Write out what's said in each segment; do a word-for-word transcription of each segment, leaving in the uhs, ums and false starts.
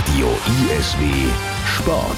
Radio I S W Sport.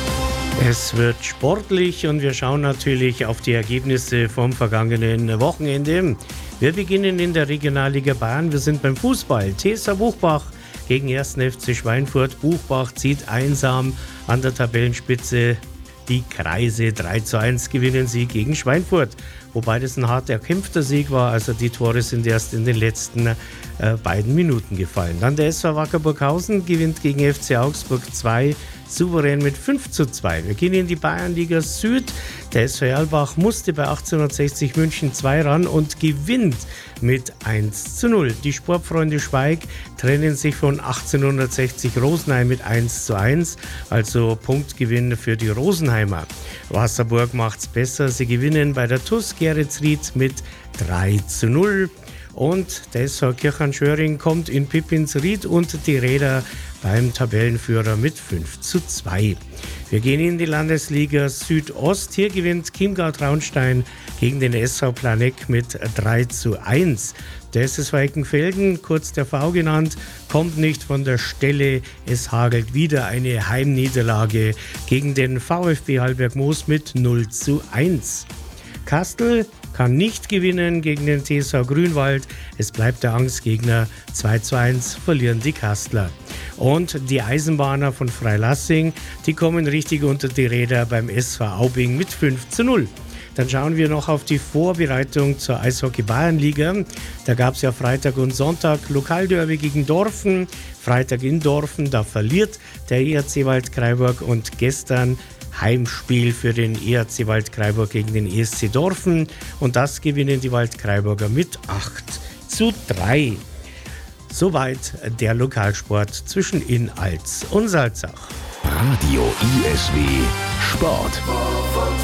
Es wird sportlich und wir schauen natürlich auf die Ergebnisse vom vergangenen Wochenende. Wir beginnen in der Regionalliga Bayern. Wir sind beim Fußball. T S V Buchbach gegen ersten F C Schweinfurt. Buchbach zieht einsam an der Tabellenspitze die Kreise. drei zu eins gewinnen sie gegen Schweinfurt. Wobei das ein hart erkämpfter Sieg war. Also die Tore sind erst in den letzten äh, beiden Minuten gefallen. Dann der S V Wacker Burghausen gewinnt gegen F C Augsburg zwei souverän mit fünf zu zwei. Wir gehen in die Bayernliga Süd. Der S V Erlbach musste bei achtzehnhundertsechzig München zwei ran und gewinnt mit eins zu null. Die Sportfreunde Schweig trennen sich von achtzehnhundertsechzig Rosenheim mit eins zu eins. Also Punktgewinn für die Rosenheimer. Wasserburg macht's besser. Sie gewinnen bei der T U S Geretsried mit drei zu null. Und der S V Kirchheim-Schöring kommt in Pippinsried unter die Räder beim Tabellenführer mit fünf zu zwei. Wir gehen in die Landesliga Südost. Hier gewinnt Chiemgau Traunstein gegen den S V Planegg mit drei zu eins. Der S S V Eckenfelden, kurz der V genannt, kommt nicht von der Stelle. Es hagelt wieder eine Heimniederlage gegen den VfB Hallberg-Moos mit null zu eins. Kastel kann nicht gewinnen gegen den T S V Grünwald. Es bleibt der Angstgegner. zwei zu eins verlieren die Kastler. Und die Eisenbahner von Freilassing, die kommen richtig unter die Räder beim S V Aubing mit fünf zu null. Dann schauen wir noch auf die Vorbereitung zur Eishockey-Bayernliga. Da gab es ja Freitag und Sonntag Lokalderby gegen Dorfen. Freitag in Dorfen, da verliert der E R C Waldkraiburg und gestern Heimspiel für den E R C Waldkraiburg gegen den E S C Dorfen. Und das gewinnen die Waldkraiburger mit acht zu drei. Soweit der Lokalsport zwischen Inn, Alz und Salzach. Radio I S W Sport.